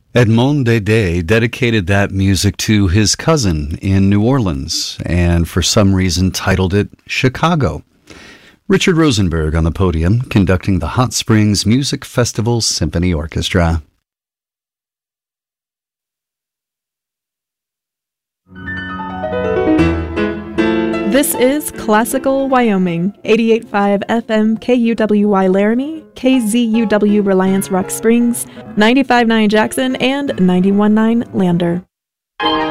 Edmond Dede dedicated that music to his cousin in New Orleans and for some reason titled it Chicago. Richard Rosenberg on the podium conducting the Hot Springs Music Festival Symphony Orchestra. This is Classical Wyoming, 88.5 FM KUWY Laramie, KZUW Reliance Rock Springs, 95.9 Jackson, and 91.9 Lander.